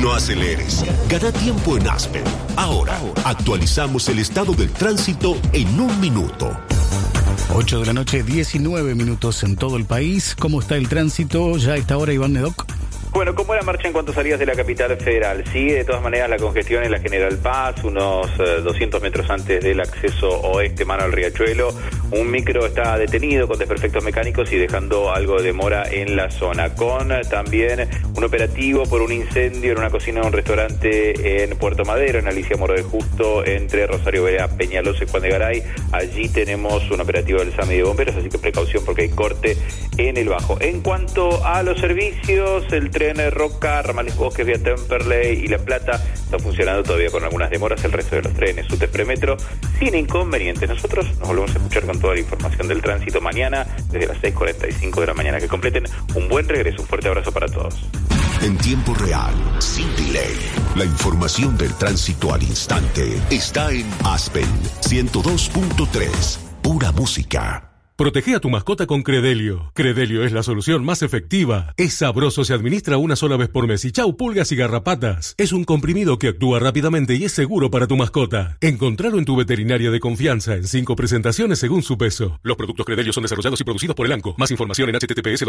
No aceleres. Gana tiempo en Aspen. Ahora, actualizamos el estado del tránsito en 1 minuto. 8 de la noche, 19 minutos en todo el país. ¿Cómo está el tránsito ya a esta hora, Iván Nedoc? Bueno, ¿cómo la marcha en cuanto salías de la capital federal? Sigue de todas maneras la congestión en la General Paz, unos 200 metros antes del acceso oeste, mano al Riachuelo. Un micro está detenido con desperfectos mecánicos y dejando algo de demora en la zona. Con también un operativo por un incendio en una cocina de un restaurante en Puerto Madero, en Alicia Moro de Justo, entre Rosario Vera, Peñalosa y Juan de Garay. Allí tenemos un operativo del SAMI de bomberos, así que precaución porque hay corte en el bajo. En cuanto a los servicios, el tren Roca, Ramales Bosques, vía Temperley y La Plata está funcionando todavía con algunas demoras. El resto de los trenes, UTE Premetro, sin inconvenientes. Nosotros nos volvemos a escuchar con toda la información del tránsito mañana desde las 6:45 de la mañana. Que completen un buen regreso. Un fuerte abrazo para todos. En tiempo real, sin delay. La información del tránsito al instante está en Aspen 102.3. Pura música. Protege a tu mascota con Credelio. Credelio es la solución más efectiva. Es sabroso, se administra una sola vez por mes y chau pulgas y garrapatas. Es un comprimido que actúa rápidamente y es seguro para tu mascota. Encontralo en tu veterinaria de confianza en 5 presentaciones según su peso. Los productos Credelio son desarrollados y producidos por Elanco. Más información en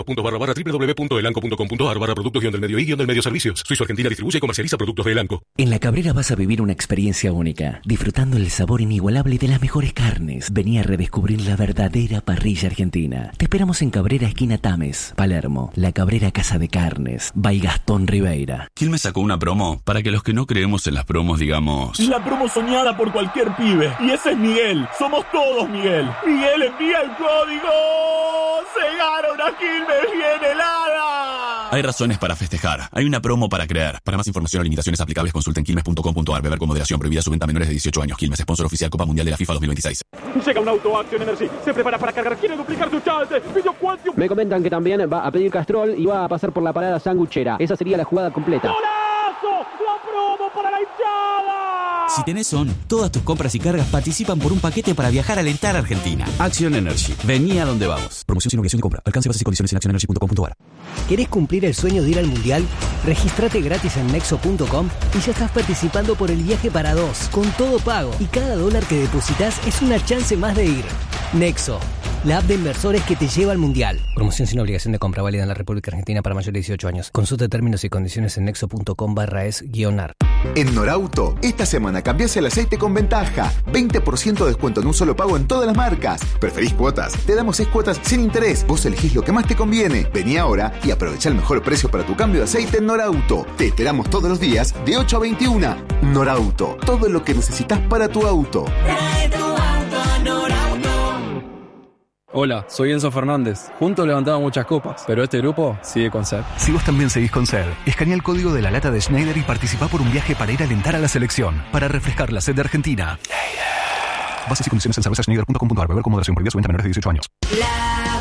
https://www.elanco.com.ar/productos-del-medio y del medio servicios. Suizo Argentina distribuye y comercializa productos de Elanco. En La Cabrera vas a vivir una experiencia única, disfrutando el sabor inigualable de las mejores carnes. Vení a redescubrir la verdadera parrilla argentina. Te esperamos en Cabrera, esquina Tames, Palermo. La Cabrera Casa de Carnes, by Gastón Ribeira. Quilmes sacó una promo para que los que no creemos en las promos digamos... La promo soñada por cualquier pibe. Y ese es Miguel. Somos todos Miguel. Miguel, envía el código. ¡Se gana una Quilmes bien helada! Hay razones para festejar. Hay una promo para creer. Para más información o limitaciones aplicables consulten quilmes.com.ar. Beber con moderación. Prohibida su venta a menores de 18 años. Quilmes, sponsor oficial Copa Mundial de la FIFA 2026. Llega un auto Action Energy. Se prepara para cargar. Quiere duplicar su chance. Me comentan que también va a pedir Castrol y va a pasar por la parada sanguchera. Esa sería la jugada completa. ¡Golazo! ¡La promo para la hinchada! Si tenés ON, todas tus compras y cargas participan por un paquete para viajar a alentar a Argentina. Action Energy. Vení a donde vamos. Promoción sin obligación de compra. Alcance, bases y condiciones en actionenergy.com.ar. ¿Querés cumplir el sueño de ir al Mundial? Regístrate gratis en Nexo.com y ya estás participando por el viaje para 2, con todo pago. Y cada dólar que depositas es una chance más de ir. Nexo, la app de inversores que te lleva al Mundial. Promoción sin obligación de compra, válida en la República Argentina para mayores de 18 años. Consulta términos y condiciones en nexo.com/es-ar. En Norauto, esta semana cambiás el aceite con ventaja. 20% de descuento en un solo pago en todas las marcas. ¿Preferís cuotas? Te damos 6 cuotas sin interés. Vos elegís lo que más te conviene. Vení ahora y aprovecha el mejor precio para tu cambio de aceite en Norauto. Te esperamos todos los días de 8 a 21. Norauto, todo lo que necesitas para tu auto. Trae tu auto a Norauto. Hola, soy Enzo Fernández. Juntos levantamos muchas copas, pero este grupo sigue con sed. Si vos también seguís con sed, escanea el código de la lata de Schneider y participá por un viaje para ir a alentar a la selección, para refrescar la sed de Argentina. Bases y condiciones en cervezaschneider.com.ar. Beber con moderación. Prohibida su venta a menores de 18 años.